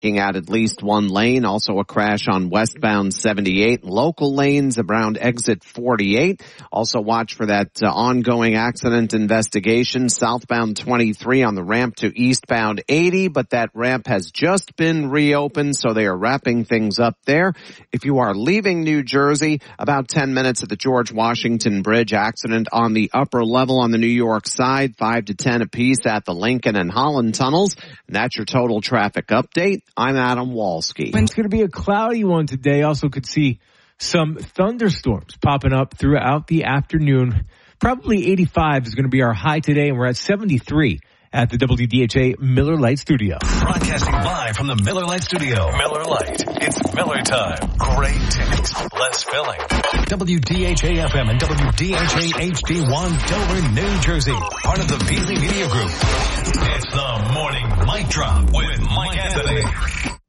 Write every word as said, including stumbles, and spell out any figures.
out at least one lane. Also a crash on westbound seventy-eight. Local lanes around exit forty-eight. Also watch for that uh, ongoing accident investigation. Southbound twenty-three on the ramp to eastbound eighty, but that ramp has just been reopened, so they are wrapping things up there. If you are leaving New Jersey, about ten minutes at the George Washington Bridge. Accident on the upper level on the New York side. five to ten apiece at the Lincoln and Holland tunnels. And that's your total traffic update. I'm Adam Walski. It's going to be a cloudy one today. Also could see some thunderstorms popping up throughout the afternoon. Probably eighty-five is going to be our high today, and we're at seventy-three at the W D H A Miller Lite Studio. Broadcasting live from the Miller Lite Studio. Miller Lite. It's Miller time. Great takes. Less filling. W D H A F M and W D H A H D one Dover, New Jersey. Part of the Beasley Media Group. It's the Morning Mic Drop with Mike Anthony.